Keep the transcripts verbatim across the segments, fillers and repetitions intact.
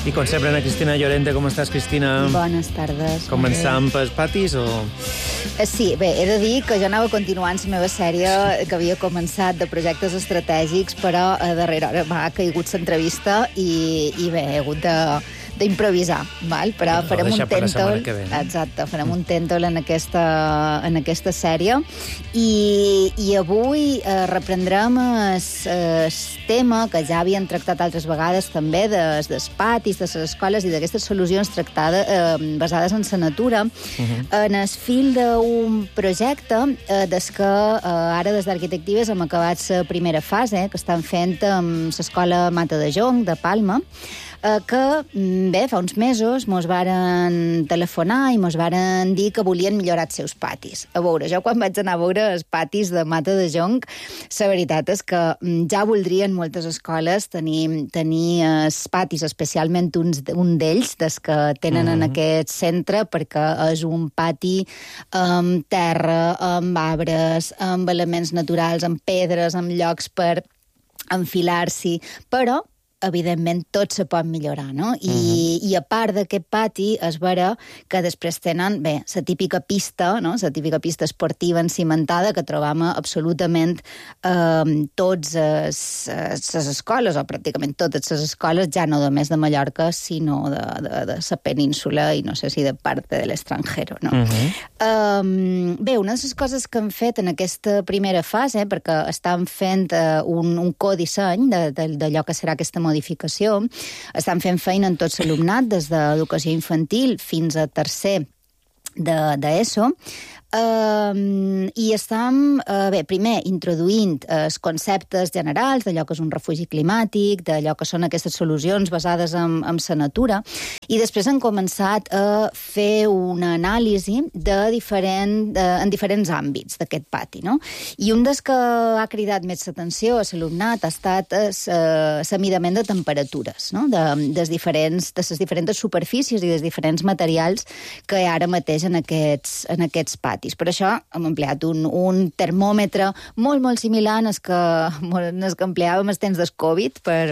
I com sempre, Ana Cristina Llorente, com estàs, Cristina? Bones tardes. Començant pels patis o...? Sí, bé, he de dir que jo anava continuant la meva sèrie que havia començat de projectes estratègics, però a darrera hora m'ha caigut l'entrevista i, i bé, he hagut de... d'improvisar, val? Però farem un tèntol... Exacte, farem un tèntol en aquesta, en aquesta sèrie. I, i avui eh, reprendrem el tema que ja havien tractat altres vegades també des, dels patis, de les escoles i d'aquestes solucions tractades, eh, basades en la natura, uh-huh. en el fil d'un projecte eh, des que eh, ara des d'Arquitectives hem acabat la primera fase, que estan fent amb l'escola Mata de Jonc, de Palma, eh, que, bé, fa uns mesos mos varen telefonar i mos varen dir que volien millorar els seus patis. A veure, jo quan vaig anar a veure els patis de Mata de Jonc, la veritat és que ja voldrien moltes escoles tenir, tenir els patis, especialment uns, un d'ells, des que tenen mm-hmm. en aquest centre, perquè és un pati amb terra, amb arbres, amb elements naturals, amb pedres, amb llocs per enfilar-s'hi, però evidentment tot se pot millorar, no? I, uh-huh. i a part d'aquest pati es veurà que després tenen, bé, la típica pista, no? La típica pista esportiva encimentada que trobam absolutament eh, tots les escoles, o pràcticament totes les escoles, ja no només de Mallorca, sinó de, de, de la península i no sé si de part de l'estranger, no? Uh-huh. Um, bé, una de les coses que han fet en aquesta primera fase, perquè estan fent uh, un, un codisseny d'allò que serà aquesta modificació, estan fent feina en tot l'alumnat, des d'educació infantil fins a tercer d'ESO, Uh, i estem, uh, bé, primer introduint uh, els conceptes generals d'allò que és un refugi climàtic, d'allò que són aquestes solucions basades en, en la natura, i després han començat a fer una anàlisi de diferent, de, en diferents àmbits d'aquest pati, no? I un dels que ha cridat més l'atenció a l'alumnat ha estat l'amidament de temperatures, no? De, des diferents, de les diferents superfícies i dels diferents materials que hi ha ara mateix en aquests, en aquests patis. Per això hem empleat un, un termòmetre molt, molt similar al que, al que empleàvem els temps del Covid per...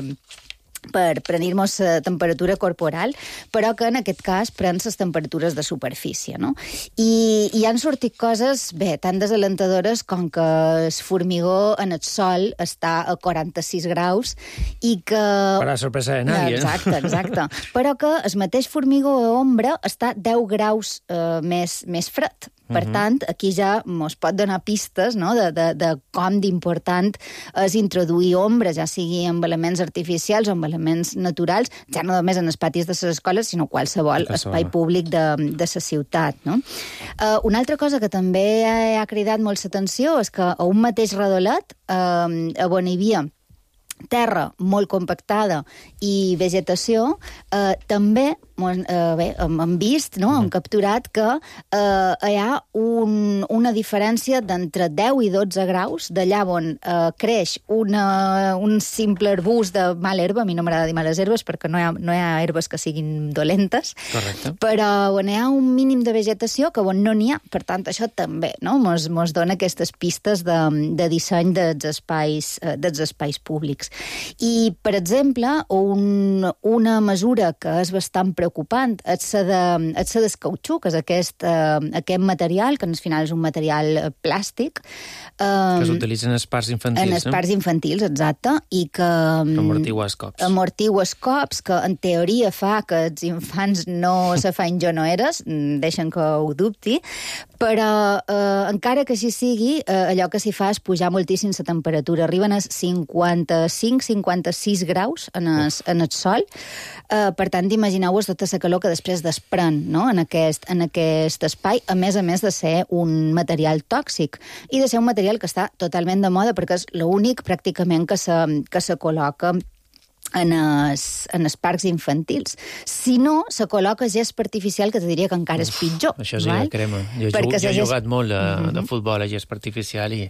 per prendre-nos la temperatura corporal, però que en aquest cas pren les temperatures de superfície, no? I, i han sortit coses, bé, tan desalentadores com que el formigó en el sol està a quaranta-sis graus i que... Per a sorpresa de nadie, exacte, no? Exacte. Però que el mateix formigó a ombra està deu graus eh, més, més fred. Per uh-huh. tant, aquí ja mos pot donar pistes, no?, de, de, de com d'important és introduir ombra, ja sigui amb elements artificials o amb elements naturals, ja no només en els patis de les escoles, sinó qualsevol espai públic de, de la ciutat, no? Uh, una altra cosa que també ha cridat molt l'atenció és que a un mateix redolet, uh, on hi havia terra molt compactada i vegetació, eh, també eh, bé, hem vist, no? hem capturat que eh, hi ha un, una diferència d'entre deu i dotze graus, d'allà on eh, creix una, un simple arbust de mala herba, a mi no m'agrada dir males herbes perquè no hi ha, no hi ha herbes que siguin dolentes, correcte, però on hi ha un mínim de vegetació que on no n'hi ha, per tant això també, no? mos, mos dona aquestes pistes de, de disseny dels espais, eh, dels espais públics. I, per exemple, un, una mesura que és bastant preocupant és la de, és la del cautxú, que és aquest, eh, aquest material, que al final és un material plàstic. Eh, que s'utilitza en els parcs infantils, en els no? parcs infantils, exacte, i que... Que amortigua els cops. Amortigua els cops, que en teoria fa que els infants no se fan jo no eres, deixen que ho dubti, però eh, encara que així sigui, eh, allò que s'hi fa és pujar moltíssim la temperatura. Arriben a cinquanta-cinc cinquanta-sis graus en el, en el sol. Eh, per tant, imagineu-vos tota la calor que després desprèn, no? en, aquest, en aquest espai, a més a més de ser un material tòxic i de ser un material que està totalment de moda perquè és l'únic pràcticament que se, que se col·loca en els, en els parcs infantils. Si no, se col·loca gespa artificial, que te diria que encara és pitjor. Això sí, la crema. Jo, jo, jo he jugat molt de, mm-hmm. de futbol a gespa artificial i,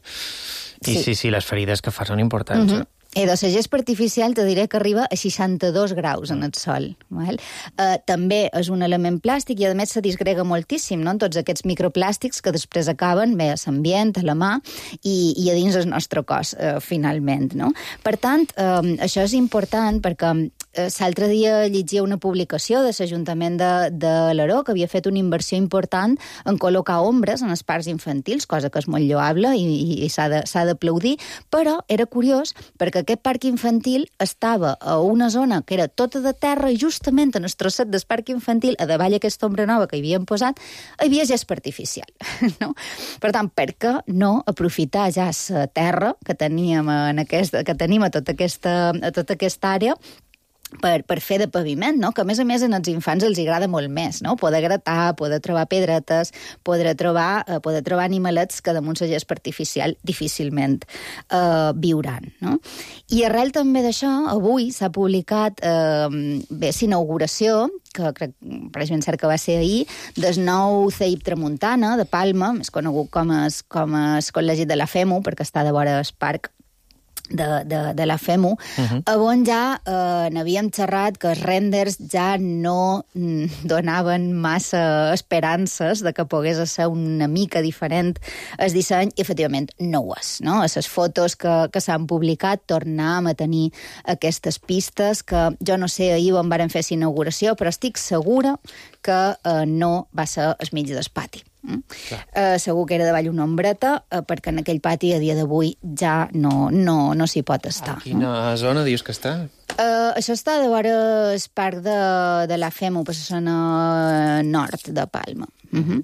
i sí. sí, sí, les ferides que fa són importants. Mm-hmm. I de la gespa artificial te diré que arriba a seixanta-dos graus en el sol. Val? Uh, també és un element plàstic i, a més, se disgrega moltíssim, no? En tots aquests microplàstics que després acaben bé a l'ambient, a la mà i, i a dins el nostre cos, uh, finalment. No? Per tant, uh, això és important perquè l'altre dia llegia una publicació de l'Ajuntament de, de l'Aró que havia fet una inversió important en col·locar ombres en els parcs infantils, cosa que és molt lloable i, i, i s'ha d'aplaudir, però era curiós perquè aquest parc infantil estava a una zona que era tota de terra i justament en el trosset del parc infantil, a davall aquesta ombra nova que hi havien posat, hi havia gespa artificial. No? Per tant, per què no aprofitar ja la terra que teníem en aquesta, que tenim a tota aquesta, a tota aquesta àrea per, per fer de paviment, no? Que a més a més en els infants els agrada molt més, no? Poder gratar, poder trobar pedretes, poder trobar, eh, poder trobar animalets que damunt la gespa artificial difícilment eh, viuran, no? I arrel també d'això, avui s'ha publicat eh, bé, l'inauguració, que crec, pareix ben cert que va ser ahir, del nou C I P Tramuntana, de Palma, més conegut com es, com es col·legi de la FEMU, perquè està de vora el parc de, de, de la FEMU, uh-huh. on ja eh, n'havíem xerrat que els renders ja no mm, donaven massa esperances de que pogués ser una mica diferent el disseny, i efectivament no ho és, no? A les fotos que, que s'han publicat tornàvem a tenir aquestes pistes que jo no sé ahir on varen fer l'inauguració, però estic segura que eh, no va ser al mig del pati. Mm? Uh, segur que era davall una ombreta, uh, perquè en aquell pati a dia d'avui ja no, no, no s'hi pot estar. A quina no? zona dius que està? Uh, això està de vora el parc de, de la FEMU, per la zona nord de Palma. Uh-huh.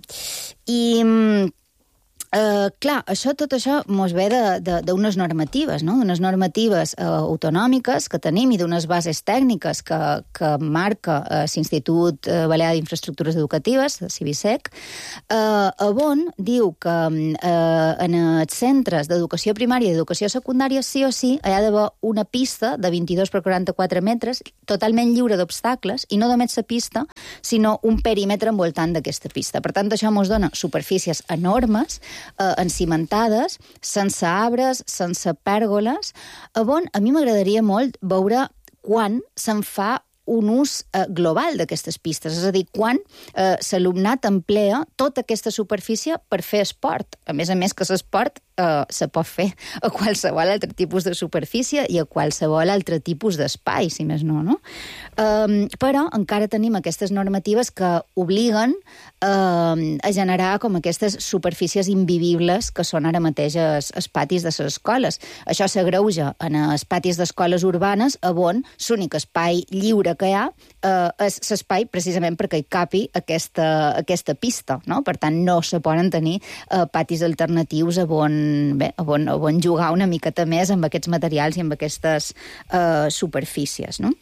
I... Uh, clar, això, tot això mos ve d'unes normatives, no? D'unes normatives uh, autonòmiques que tenim i d'unes bases tècniques que, que marca uh, l'Institut uh, Balear d'Infraestructures Educatives, el CIBISEC, uh, on diu que uh, en els centres d'educació primària i d'educació secundària sí o sí hi ha d'haver una pista de vint-i-dos per quaranta-quatre metres totalment lliure d'obstacles, i no només la pista, sinó un perímetre envoltant d'aquesta pista. Per tant, això mos dona superfícies enormes, Eh, encimentades, sense arbres, sense pèrgoles, on a mi m'agradaria molt veure quan se'n fa un ús eh, global d'aquestes pistes, és a dir, quan eh, l'alumnat emplea tota aquesta superfície per fer esport. A més a més que l'esport eh, se pot fer a qualsevol altre tipus de superfície i a qualsevol altre tipus d'espai, si més no, no? Um, però encara tenim aquestes normatives que obliguen eh, a generar com aquestes superfícies invivibles que són ara mateix els, els patis de les escoles. Això s'agreuja en els patis d'escoles urbanes, on l'únic espai lliure que hi ha eh, és l'espai precisament perquè hi capi aquesta, aquesta pista, no? Per tant, no se poden tenir eh, patis alternatius on, bé, on, on jugar una miqueta més amb aquests materials i amb aquestes eh, superfícies, no?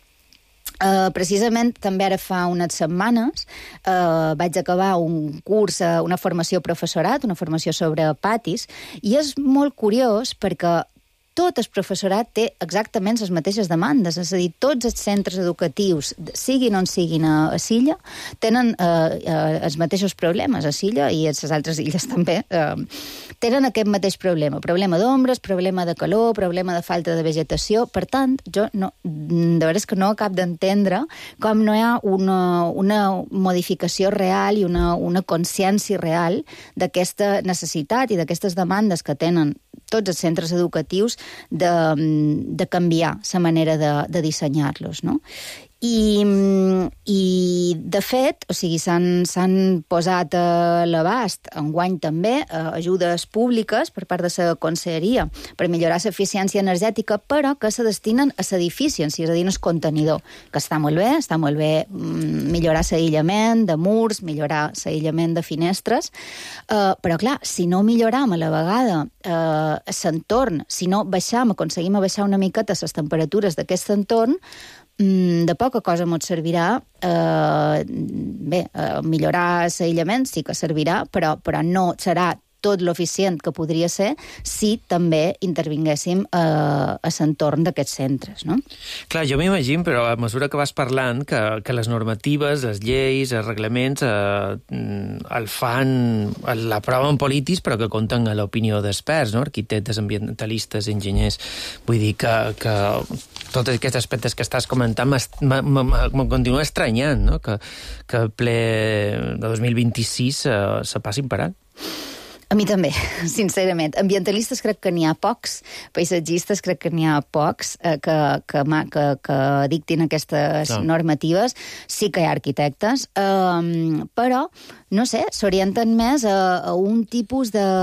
Uh, precisament també ara fa unes setmanes uh, vaig acabar un curs, uh, una formació professorat, una formació sobre patis, i és molt curiós perquè tot el professorat té exactament les mateixes demandes, és a dir, tots els centres educatius, siguin on siguin a, a Silla, tenen eh, eh, els mateixos problemes a Silla i a les altres illes també, eh, tenen aquest mateix problema, problema d'ombres, problema de calor, problema de falta de vegetació. Per tant, jo no, de veres que no acabo d'entendre com no hi ha una, una modificació real i una, una consciència real d'aquesta necessitat i d'aquestes demandes que tenen tots els centres educatius de, de canviar la manera de, de dissenyar-los, no? I, i de fet, o sigui, s'han posat a l'abast enguany també eh, ajudes públiques per part de la conselleria per millorar l'eficiència energètica, però que se destinen a l'edifici en si, és a dir, el contenidor, que està molt bé, està molt bé mm, millorar l'aïllament de murs, millorar l'aïllament de finestres, eh, però clar, si no milloram a la vegada eh, l'entorn, si no baixam, aconseguim baixar una miqueta les temperatures d'aquest entorn, de poca cosa mos servirà. Eh, bé, eh, millorar l'aïllament sí que servirà, però, però no serà tot l'eficient que podria ser si també intervinguéssim eh, a l'entorn d'aquests centres, no? Clar, jo m'imagino, però a mesura que vas parlant, que, que les normatives, les lleis, els reglaments eh, el fan, l'aproven polítics, però que compten a l'opinió d'experts, no? Arquitectes, ambientalistes, enginyers. Vull dir que, que tots aquests aspectes que estàs comentant me'n continua estranyant, no? Que, que el ple de dos mil vint-i-sis eh, se passin per alt. A mi també, sincerament. Ambientalistes crec que n'hi ha pocs, paisatgistes crec que n'hi ha pocs eh, que, que, que, que dictin aquestes no. normatives. Sí que hi ha arquitectes, eh, però, no sé, s'orienten més a, a un tipus de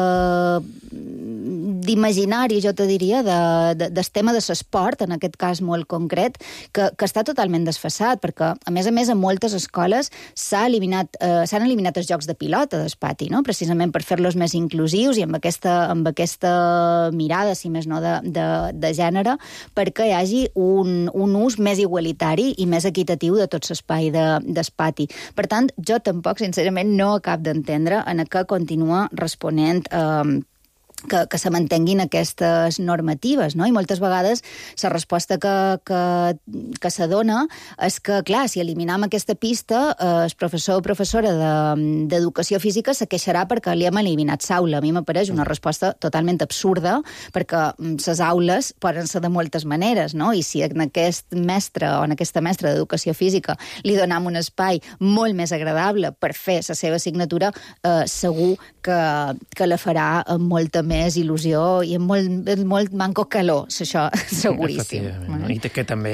d'imaginari, jo te diria, de, de, del tema de l'esport, en aquest cas molt concret, que, que està totalment desfasat, perquè, a més a més, en moltes escoles s'han eliminat, eh, s'han eliminat els jocs de pilota del pati, no? Precisament per fer-los més inclusius i amb aquesta, amb aquesta mirada, si més no, de, de, de gènere, perquè hi hagi un, un ús més igualitari i més equitatiu de tot l'espai de, del pati. Per tant, jo tampoc, sincerament, no acabo d'entendre en què continua responent eh, que, que se mantenguin aquestes normatives, no? I moltes vegades la resposta que, que, que se dona és que, clar, si eliminem aquesta pista, eh, el professor o professora d'educació de, física se queixarà perquè li hem eliminat l'aula. A mi m'apareix una resposta totalment absurda, perquè les aules poden ser de moltes maneres, no? I si en aquest mestre o en aquesta mestra d'educació física li donem un espai molt més agradable per fer la seva assignatura, eh, segur que, que la farà amb molta més il·lusió i amb molt, molt manco calor, això, seguríssim. No? I que també hi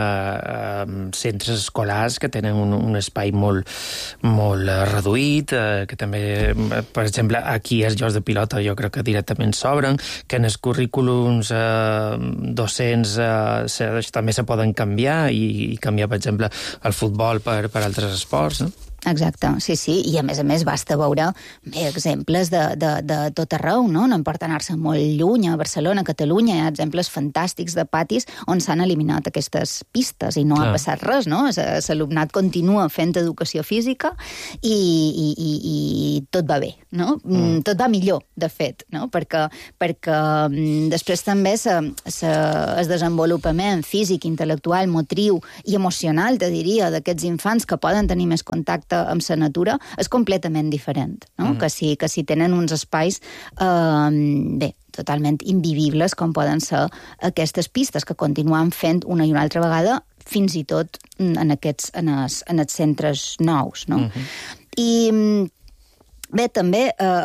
ha uh, centres escolars que tenen un, un espai molt, molt reduït, uh, que també, per exemple, aquí els jocs de pilota jo crec que directament s'obren, que en els currículums uh, docents uh, se, també se poden canviar i, i canviar, per exemple, el futbol per, per altres esports, no? Exacte, sí, sí, i a més a més basta veure bé, exemples de, de, de tot arreu, no? No importa anar-se molt lluny, a Barcelona, a Catalunya, hi ha exemples fantàstics de patis on s'han eliminat aquestes pistes i no Clar. Ha passat res, no? L'alumnat continua fent educació física i, i, i, i tot va bé, no? Mm. Tot va millor, de fet, no? Perquè, perquè després també se, se, el desenvolupament físic, intel·lectual, motriu i emocional, te diria, d'aquests infants que poden tenir més contacte amb la natura és completament diferent, no? Mm. Que, si, que si tenen uns espais eh, bé, totalment invivibles com poden ser aquestes pistes que continuen fent una i una altra vegada fins i tot en aquests en els, en els centres nous, no? Mm-hmm. I bé, també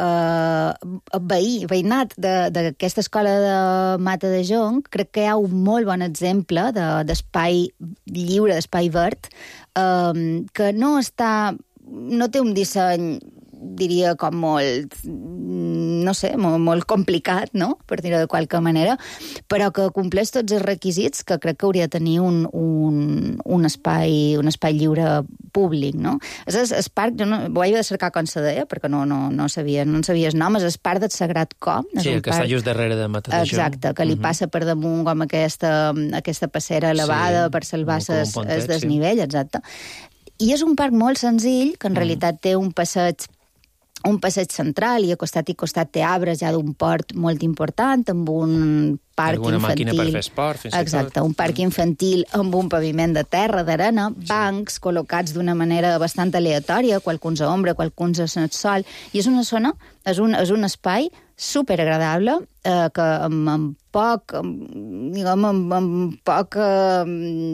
eh, veí, veïnat d'aquesta escola de Mata de Jonc, crec que hi ha un molt bon exemple d'espai lliure, d'espai verd, eh, que no està, no té un disseny, diria, com molt, no sé, molt, molt complicat, no?, per dir-ho de qualque manera, però que compleix tots els requisits que crec que hauria de tenir un, un, un, espai, un espai lliure públic, no? És el, el parc, jo no, ho vaig de cercar com se deia, perquè no, no, no, sabia, no en sabia el nom, és el parc del Sagrat Cor. Sí, el que parc... està just darrere de Mata de Jonc. Exacte, que li uh-huh. passa per damunt com aquesta, aquesta passera elevada sí, per salvar el desnivell, sí. Exacte. I és un parc molt senzill, que en uh-huh. realitat té un passeig un passeig central i a costat i costat té arbres ja d'un port molt important, amb un parc Alguna infantil. Alguna màquina per fer esport, fins Exacte, un parc infantil amb un paviment de terra, d'arena, sí. bancs col·locats d'una manera bastant aleatòria, qualcuns a ombra, qualcuns a sol, i és una zona, és un, és un espai superagradable, eh, que amb, amb poc, amb, diguem, amb, amb poc eh,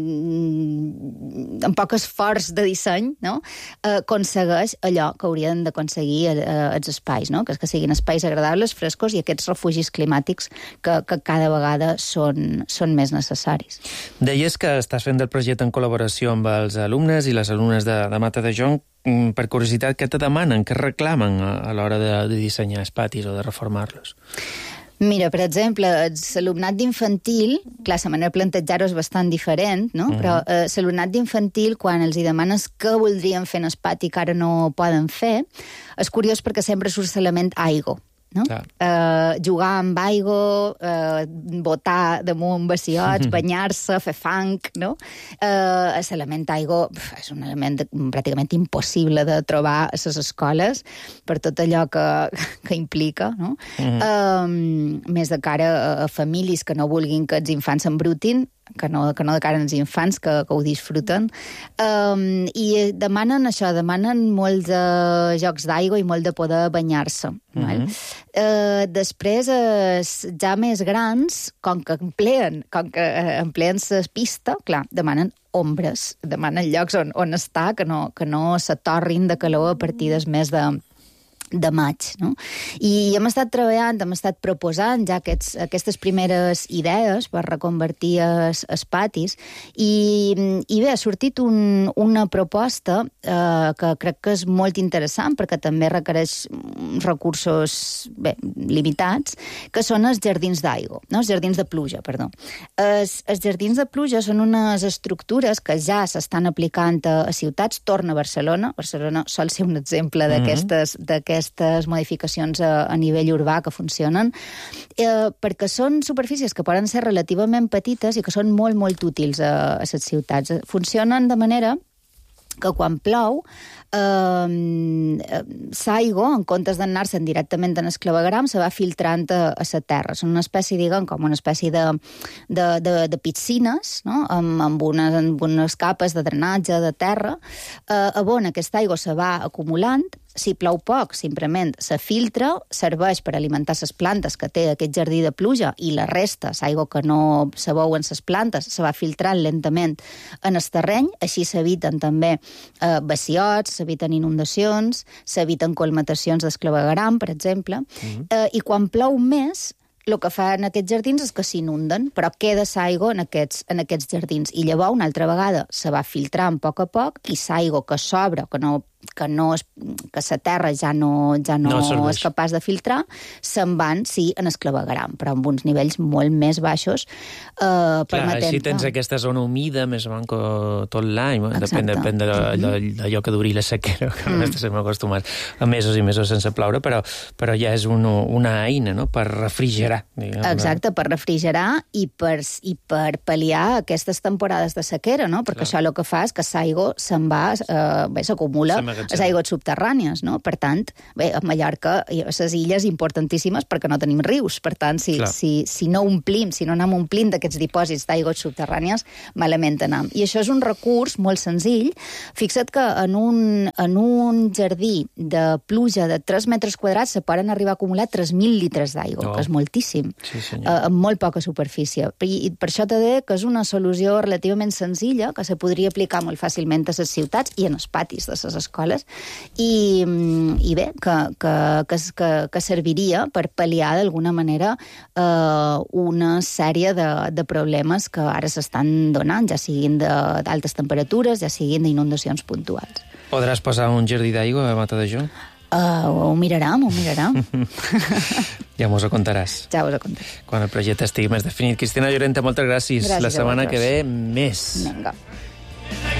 amb poc esforç de disseny, no?, eh, aconsegueix allò que haurien d'aconseguir eh, els espais, no?, que, que siguin espais agradables, frescos i aquests refugis climàtics que, que cada vegada són, són més necessaris. Deies que estàs fent el projecte en col·laboració amb els alumnes i les alumnes de, de Mata de Jonc. Per curiositat, què te demanen, què reclamen a, a l'hora de, de dissenyar els patis o de reformar-los? Mira, per exemple, l'alumnat d'infantil, clar, la manera de plantejar-ho és bastant diferent, no? Uh-huh. Però eh, l'alumnat d'infantil, quan els hi demanes què voldrien fer en el pati que ara no poden fer, és curiós perquè sempre surt l'element aigua. No? Uh, jugar amb aigua, uh, botar damunt bassiots, banyar-se, fer fang, no? Uh, l'element aigua és un element de, pràcticament impossible de trobar a les escoles per tot allò que, que implica, no? Uh-huh. Uh, més de cara a, a famílies que no vulguin que els infants s'embrutin, que no, que no de cara als infants, que, que ho disfruten. Um, I demanen això, demanen molt de jocs d'aigua i molt de poder banyar-se. Uh-huh. Uh, després, uh, ja més grans, com que empleen, com que uh, empleen la pista, clar, demanen ombres, demanen llocs on, on estar, que no, que no s'atorrin de calor a partir des més de de maig, no? I hem estat treballant, hem estat proposant ja aquests, aquestes primeres idees per reconvertir els, els patis i, i bé, ha sortit un, una proposta eh, que crec que és molt interessant perquè també requereix recursos bé, limitats, que són els jardins d'aigua, no? Els jardins de pluja, perdó. Els, els jardins de pluja són unes estructures que ja s'estan aplicant a, a ciutats. Torna a Barcelona. Barcelona sol ser un exemple d'aquestes mm-hmm. aquestes modificacions a, a nivell urbà que funcionen, eh, perquè són superfícies que poden ser relativament petites i que són molt, molt útils a, a les ciutats. Funcionen de manera que quan plou, eh, l'aigua, en comptes d'anar-se'n directament en el clavegueram, se va filtrant a, a la terra. Són una espècie, diguem, com una espècie de, de, de, de piscines, no? amb, amb, unes, amb unes capes de drenatge de terra, eh, on aquesta aigua se va acumulant. Si plou poc, simplement se filtra, serveix per alimentar les plantes que té aquest jardí de pluja i la resta, l'aigua que no se veu en les plantes, se va filtrant lentament en el terreny, així s'eviten també eh, vaciots, s'eviten inundacions, s'eviten colmatacions d'esclavegaram, per exemple, mm-hmm. eh, i quan plou més, el que fan aquests jardins és que s'inunden, però queda l'aigua en aquests, en aquests jardins. I llavors, una altra vegada, se va filtrant a poc a poc i l'aigua que sobra, que no que no és, que la terra ja no, ja no, no és capaç de filtrar, se'n van, sí, en el clavegueram, però amb uns nivells molt més baixos. Eh, Clar, així tens aquesta zona humida, més o menys tot l'any, depèn, depèn d'allò que duri la sequera, que mm. estem acostumats a mesos i mesos sense ploure, però, però ja és un, una eina, no?, per refrigerar. Diguem, Exacte, per refrigerar i per, i per pal·liar aquestes temporades de sequera, no?, perquè Clar. Això el que fa és que l'aigua se'n va, eh, bé, s'acumula les aigües subterrànies, no? Per tant, bé, a Mallorca, a les illes importantíssimes perquè no tenim rius, per tant, si, si, si no omplim, si no anem omplint d'aquests dipòsits d'aigües subterrànies, malament anem. I això és un recurs molt senzill. Fixa't que en un, en un jardí de pluja de tres metres quadrats se poden arribar a acumular tres mil litres d'aigua, oh. que és moltíssim, sí, eh, amb molt poca superfície. I per això t'he de dir que és una solució relativament senzilla, que se podria aplicar molt fàcilment a les ciutats i en els patis de les escoles, i, i bé, que, que, que, que, que serviria per pal·liar d'alguna manera eh, una sèrie de, de problemes que ara s'estan donant, ja siguin d'altes temperatures, ja siguin d'inundacions puntuals. Podràs posar un jardí d'aigua a Matadejó? Uh, ho mirarem, ho mirarem. Ja mos ho contaràs. Ja us ho contaré. Quan el projecte estigui més definit. Cristina Llorente, moltes gràcies. Gràcies La setmana que ve, més. Vinga.